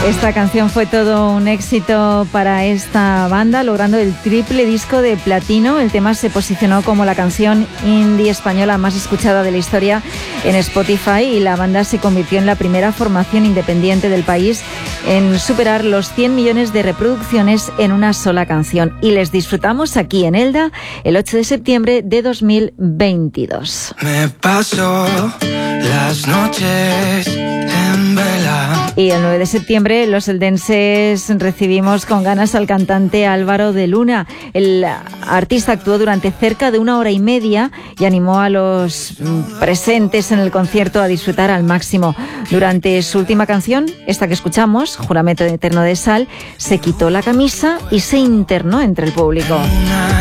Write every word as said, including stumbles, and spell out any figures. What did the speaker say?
Esta canción fue todo un éxito para esta banda, logrando el triple disco de platino. El tema se posicionó como la canción indie española más escuchada de la historia en Spotify y la banda se convirtió en la primera formación independiente del país en superar los cien millones de reproducciones en una sola canción. Y les disfrutamos aquí en Elda el ocho de septiembre de dos mil veintidós. Me paso las noches en vela. Y el nueve de septiembre los eldenses recibimos con ganas al cantante Álvaro de Luna. El artista actuó durante cerca de una hora y media y animó a los presentes en el concierto a disfrutar al máximo. Durante su última canción, esta que escuchamos, Juramento Eterno de Sal, se quitó la camisa y se internó entre el público.